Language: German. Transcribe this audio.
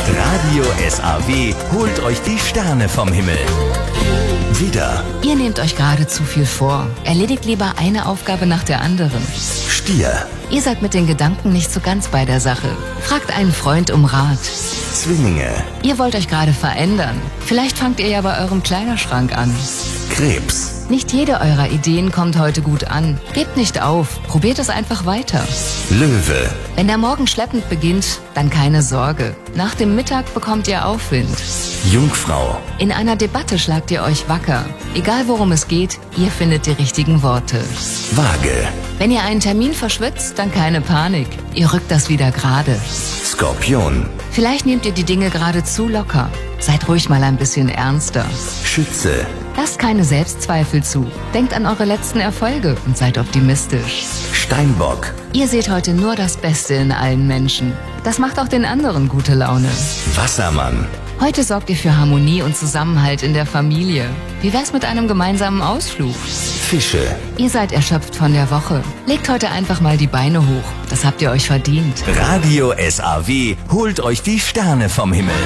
Radio SAW holt euch die Sterne vom Himmel. Widder, Ihr nehmt euch gerade zu viel vor. Erledigt lieber eine Aufgabe nach der anderen. Stier, Ihr seid mit den Gedanken nicht so ganz bei der Sache. Fragt einen Freund um Rat. Zwillinge, Ihr wollt euch gerade verändern. Vielleicht fangt ihr ja bei eurem Kleiderschrank an. Krebs, Nicht jede eurer Ideen kommt heute gut an. Gebt nicht auf, probiert es einfach weiter. Löwe, Wenn der Morgen schleppend beginnt, dann keine Sorge. Nach dem Mittag bekommt ihr Aufwind. Jungfrau, In einer Debatte schlagt ihr euch wacker. Egal worum es geht, ihr findet die richtigen Worte. Waage, Wenn ihr einen Termin verschwitzt, dann keine Panik. Ihr rückt das wieder gerade. Skorpion, Vielleicht nehmt ihr die Dinge gerade zu locker. Seid ruhig mal ein bisschen ernster. Schütze, Lasst keine Selbstzweifel zu. Denkt an eure letzten Erfolge und seid optimistisch. Steinbock, Ihr seht heute nur das Beste in allen Menschen. Das macht auch den anderen gute Laune. Wassermann, Heute sorgt ihr für Harmonie und Zusammenhalt in der Familie. Wie wär's mit einem gemeinsamen Ausflug? Fische, Ihr seid erschöpft von der Woche. Legt heute einfach mal die Beine hoch. Das habt ihr euch verdient. Radio SAW holt euch die Sterne vom Himmel.